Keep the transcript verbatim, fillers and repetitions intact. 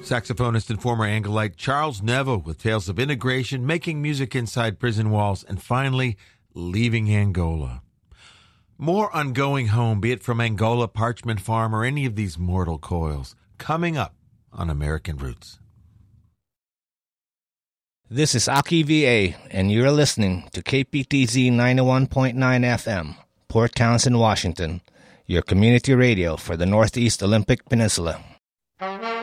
Saxophonist and former Angolite Charles Neville with tales of integration, making music inside prison walls, and finally leaving Angola. More on going home, be it from Angola, Parchment Farm, or any of these mortal coils, coming up on American Roots. This is Aki V A, and you're listening to K P T Z ninety-one point nine F M, Port Townsend, Washington, your community radio for the Northeast Olympic Peninsula.